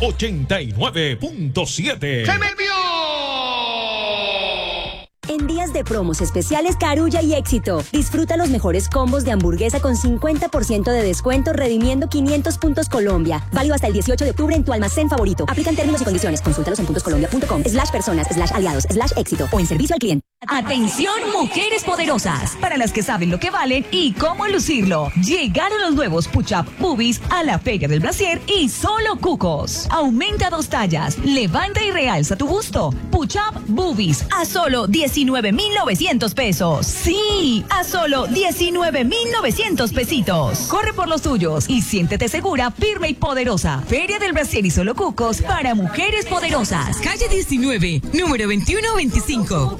89.7. ¡Se me envió! En días de promos especiales Carulla y Éxito, disfruta los mejores combos de hamburguesa con 50% de descuento redimiendo 500 puntos Colombia. Válido hasta el 18 de octubre en tu almacén favorito. Aplican términos y condiciones. Consúltalos en puntoscolombia.com/personas/aliados/éxito o en servicio al cliente. Atención, mujeres poderosas, para las que saben lo que valen y cómo lucirlo. Llegaron los nuevos Push-Up Boobies a la Feria del Brasier y solo cucos. Aumenta 2 tallas, levanta y realza tu busto. Push-Up Boobies a solo 19,900 pesos. Sí, a solo 19,900 pesitos. Corre por los tuyos y siéntete segura, firme y poderosa. Feria del Brasier y solo cucos para mujeres poderosas. Calle 19, número 2125.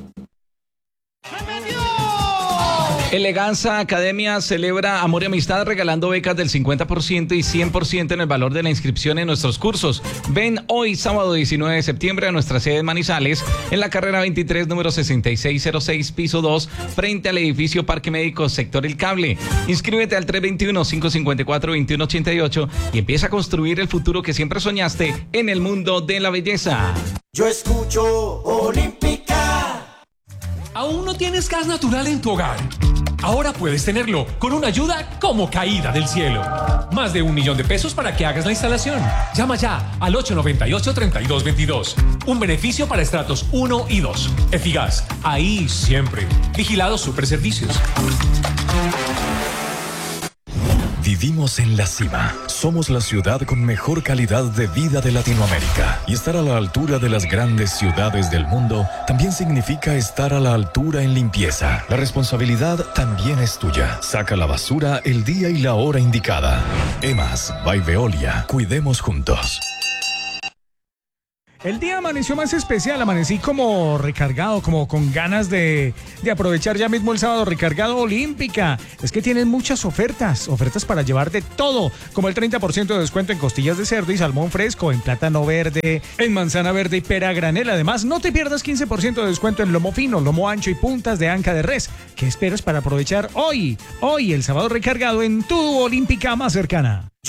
Eleganza Academia celebra amor y amistad regalando becas del 50% y 100% en el valor de la inscripción en nuestros cursos. Ven hoy, sábado 19 de septiembre, a nuestra sede en Manizales, en la carrera 23, número 6606, piso 2, frente al edificio Parque Médico, sector El Cable. Inscríbete al 321-554-2188 y empieza a construir el futuro que siempre soñaste en el mundo de la belleza. Yo escucho Olímpica. ¿Aún no tienes gas natural en tu hogar? Ahora puedes tenerlo con una ayuda como caída del cielo. Más de 1 millón de pesos para que hagas la instalación. Llama ya al 898-3222. Un beneficio para estratos 1 y 2. Efigas, ahí siempre. Vigilados Superservicios. Vivimos en la cima. Somos la ciudad con mejor calidad de vida de Latinoamérica. Y estar a la altura de las grandes ciudades del mundo también significa estar a la altura en limpieza. La responsabilidad también es tuya. Saca la basura el día y la hora indicada. EMAS by Veolia. Cuidemos juntos. El día amaneció más especial, amanecí como recargado, como con ganas de aprovechar ya mismo el sábado recargado Olímpica. Es que tienen muchas ofertas para llevar de todo, como el 30% de descuento en costillas de cerdo y salmón fresco, en plátano verde, en manzana verde y pera a granel. Además, no te pierdas 15% de descuento en lomo fino, lomo ancho y puntas de anca de res. ¿Qué esperas para aprovechar hoy el sábado recargado en tu Olímpica más cercana?